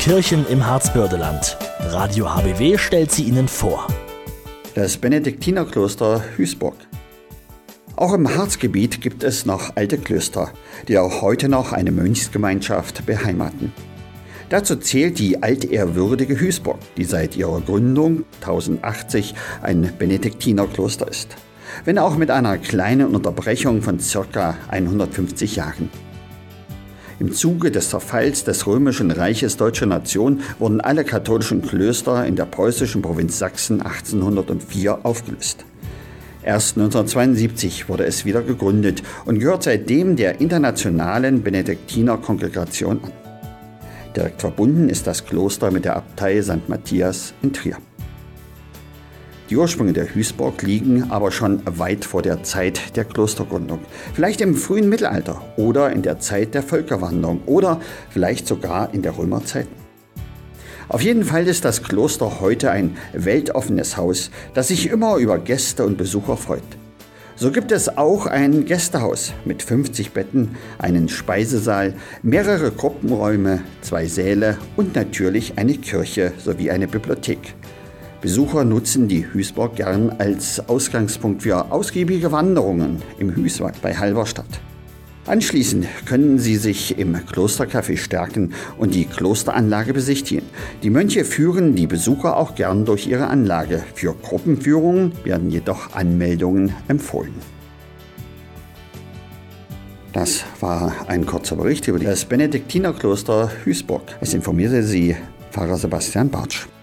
Kirchen im Harzbördeland. Radio HBW stellt sie Ihnen vor. Das Benediktinerkloster Huisborg. Auch im Harzgebiet gibt es noch alte Klöster, die auch heute noch eine Mönchsgemeinschaft beheimaten. Dazu zählt die altehrwürdige Huisborg, die seit ihrer Gründung 1080 ein Benediktinerkloster ist, wenn auch mit einer kleinen Unterbrechung von ca. 150 Jahren. Im Zuge des Zerfalls des Römischen Reiches Deutscher Nation wurden alle katholischen Klöster in der preußischen Provinz Sachsen 1804 aufgelöst. Erst 1972 wurde es wieder gegründet und gehört seitdem der internationalen Benediktinerkongregation an. Direkt verbunden ist das Kloster mit der Abtei St. Matthias in Trier. Die Ursprünge der Huisborg liegen aber schon weit vor der Zeit der Klostergründung. Vielleicht im frühen Mittelalter oder in der Zeit der Völkerwanderung oder vielleicht sogar in der Römerzeit. Auf jeden Fall ist das Kloster heute ein weltoffenes Haus, das sich immer über Gäste und Besucher freut. So gibt es auch ein Gästehaus mit 50 Betten, einen Speisesaal, mehrere Gruppenräume, 2 Säle und natürlich eine Kirche sowie eine Bibliothek. Besucher nutzen die Huisborg gern als Ausgangspunkt für ausgiebige Wanderungen im Huiswald bei Halberstadt. Anschließend können Sie sich im Klostercafé stärken und die Klosteranlage besichtigen. Die Mönche führen die Besucher auch gern durch ihre Anlage. Für Gruppenführungen werden jedoch Anmeldungen empfohlen. Das war ein kurzer Bericht über das Benediktinerkloster Huisborg. Es informierte Sie Pfarrer Sebastian Bartsch.